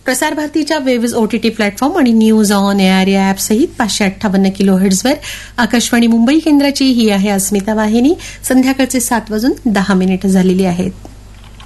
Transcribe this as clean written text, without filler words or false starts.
प्रसार भारतीच्या waves OTT platform आणि न्यूज ऑन एआर या ऍप सहित 558 किलोहर्ट्झवर आकाशवाणी मुंबई केंद्राची ही आहे अस्मिता वाहिनी. संध्याकाळचे 7:10 झालेली आहेत.